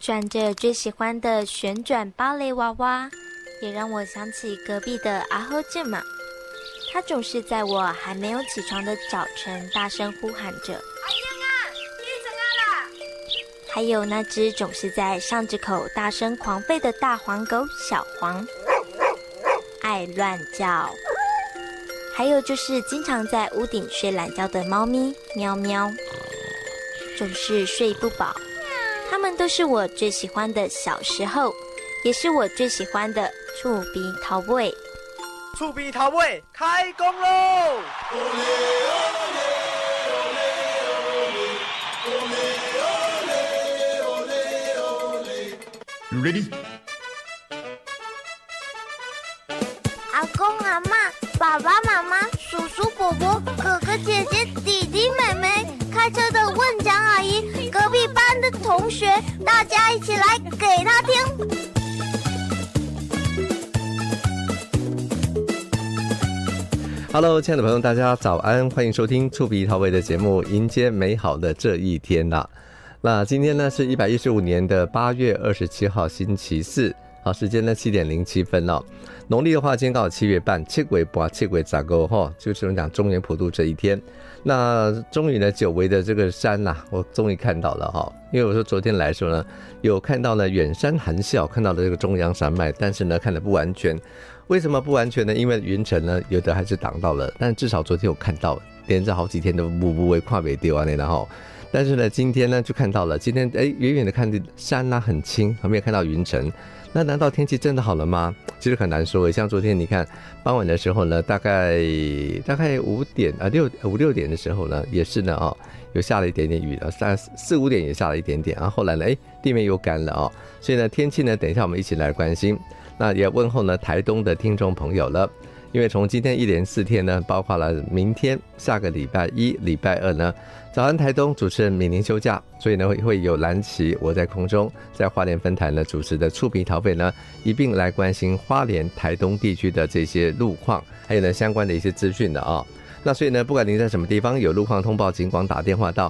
转着最喜欢的旋转芭蕾娃娃，也让我想起隔壁的阿呵正嘛。他总是在我还没有起床的早晨大声呼喊着：“阿英啊，起床啦！”还有那只总是在巷子口大声狂吠的大黄狗小黄，爱乱叫。还有就是经常在屋顶睡懒觉的猫咪喵喵，总是睡不饱。它们都是我最喜欢的小时候，也是我最喜欢的触鼻头尾。 触鼻头尾开工喽 ！You ready？ 阿公阿嬷、爸爸妈妈、叔叔伯伯、哥哥姐姐、弟弟妹妹，开车的问讲阿姨，隔壁班的同学，大家一起来给他听。 Hello， 亲爱的朋友，大家早安，欢迎收听触鼻头尾的节目，迎接美好的这一天啦。那今天呢是115年的8月27号，星期四。好，时间呢7点07分哦。农历的话，今天刚好7月半，七月半7月19号，就是我们讲中元普渡这一天。那终于呢，久违的这个山呐，我终于看到了哈。因为我说昨天来的时候呢，有看到呢远山含笑，看到了这个中央山脉，但是呢看得不完全。为什么不完全呢？因为云层呢有的还是挡到了，但至少昨天有看到，连着好几天都不会跨北丢啊那然后。但是呢，今天呢就看到了，今天远远的看着山啊很清，还没有看到云层。那难道天气真的好了吗？其实很难说。像昨天你看傍晚的时候呢，大概5点5、6点的时候呢，也是呢有下了一点点雨了，大概4、5点也下了一点点，然后后来呢地面又干了所以呢天气呢等一下我们一起来关心。那也问候呢台东的听众朋友了。因为从今天一连4天呢，包括了明天、下个礼拜1、礼拜2呢，早安台东主持人敏玲休假，所以呢会有蓝旗我在空中，在花莲分台呢主持的触鼻桃尾呢，一并来关心花莲、台东地区的这些路况，还有呢相关的一些资讯的那所以呢，不管您在什么地方有路况通报，尽管打电话到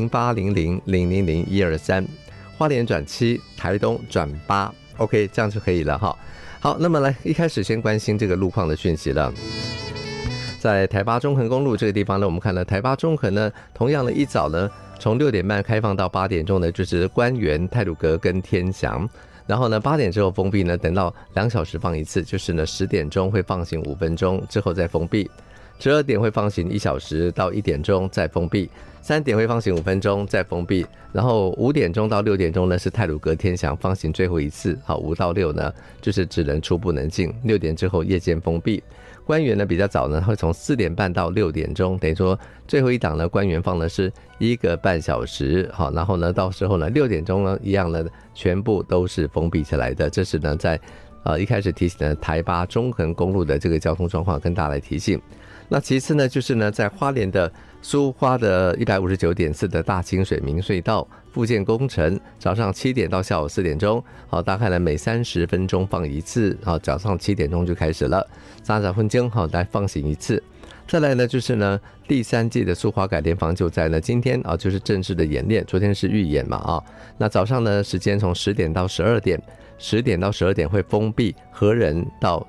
0800000123，花莲转7，台东转8 ，OK， 这样就可以了哈。好，那么来一开始先关心这个路况的讯息了。在台八中横公路这个地方呢，我们看到台八中横呢，同样的一早呢，从6点半开放到8点钟呢，就是官园、太鲁阁跟天祥。然后呢，8点之后封闭呢，等到2小时放一次，就是呢10点钟会放行5分钟，之后再封闭。12点会放行1小时到1点钟再封闭，3点会放行5分钟再封闭，然后5点钟到6点钟呢是太鲁阁天祥放行最后一次，好，5到6呢就是只能出不能进，6点之后夜间封闭。官员呢比较早呢会从4点半到6点钟，等于说最后一档呢官员放的是1个半小时，好，然后呢到时候呢6点钟呢一样呢全部都是封闭起来的。这是呢在一开始提醒呢台八中横公路的这个交通状况，跟大家来提醒。那其次呢，就是呢，在花莲的苏花的159.4的大清水明隧道复建工程，早上7点到下午4点钟，好，大概呢每30分钟放一次，好，早上7点钟就开始了，30分钟好来放行一次。再来呢，就是呢第3季的苏花改良房就在呢今天就是正式的演练，昨天是预演嘛那早上呢时间从10点到12点。10点到12点会封闭和仁到